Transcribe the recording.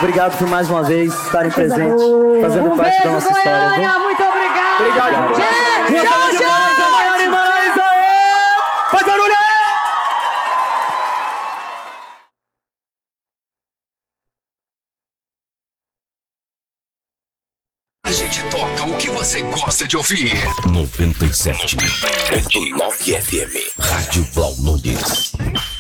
Obrigado por mais uma vez estarem presentes, fazendo parte da nossa história. Viu? Muito obrigado. Obrigado. Gente, tchau. Faz barulho aí! A gente toca o que você gosta de ouvir. 97.9 FM, Rádio Blau Nunes.